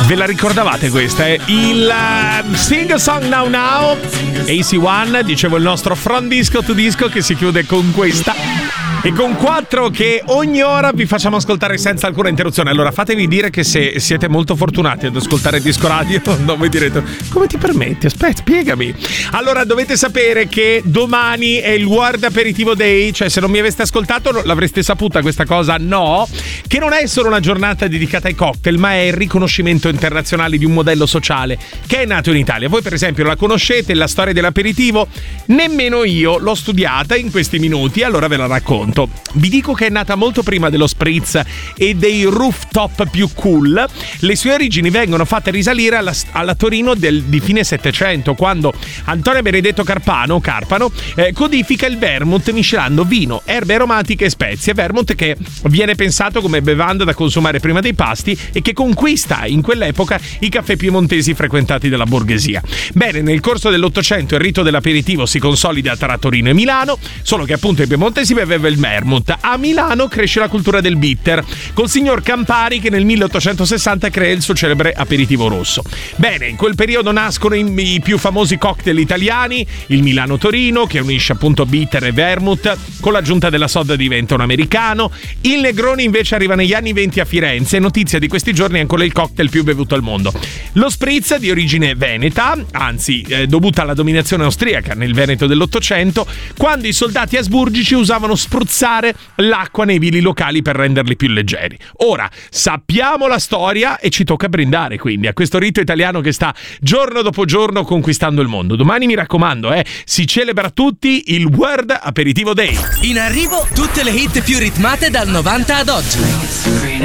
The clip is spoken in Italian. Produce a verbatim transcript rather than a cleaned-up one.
Ve la ricordavate questa? È il uh, Sing a Song Now Now A C one, dicevo il nostro From Disco to Disco, che si chiude con questa e con quattro che ogni ora vi facciamo ascoltare senza alcuna interruzione. Allora fatevi dire che se siete molto fortunati ad ascoltare Disco Radio, non vi direte come ti permetti? Aspetta, spiegami. Allora dovete sapere che domani è il World Aperitivo Day, cioè se non mi aveste ascoltato l'avreste saputa questa cosa, no? Che non è solo una giornata dedicata ai cocktail, ma è il riconoscimento internazionale di un modello sociale che è nato in Italia. Voi per esempio la conoscete, la storia dell'aperitivo? Nemmeno io l'ho studiata in questi minuti, allora ve la racconto. Vi dico che è nata molto prima dello spritz e dei rooftop più cool. Le sue origini vengono fatte risalire alla, alla Torino del, di fine Settecento, quando Antonio Benedetto Carpano, Carpano eh, codifica il vermouth miscelando vino, erbe aromatiche e spezie. Vermouth che viene pensato come bevanda da consumare prima dei pasti e che conquista in quell'epoca i caffè piemontesi frequentati dalla borghesia. Bene, nel corso dell'Ottocento il rito dell'aperitivo si consolida tra Torino e Milano, solo che appunto in Piemonte si beveva il vermouth. A Milano cresce la cultura del bitter, col signor Campari che nel milleottocentosessanta crea il suo celebre aperitivo rosso. Bene, in quel periodo nascono i, i più famosi cocktail italiani, il Milano Torino, che unisce appunto bitter e vermouth, con l'aggiunta della soda diventa un americano. Il Negroni invece arriva negli anni venti a Firenze, notizia di questi giorni è ancora il cocktail più bevuto al mondo. Lo spritz, di origine veneta, anzi eh, dovuta alla dominazione austriaca nel Veneto dell'Ottocento, quando i soldati asburgici usavano spruzzare l'acqua nei vili locali per renderli più leggeri. Ora sappiamo la storia e ci tocca brindare quindi a questo rito italiano che sta giorno dopo giorno conquistando il mondo. Domani, mi raccomando, eh, si celebra tutti il World Aperitivo Day. In arrivo tutte le hit più ritmate dal novanta ad oggi.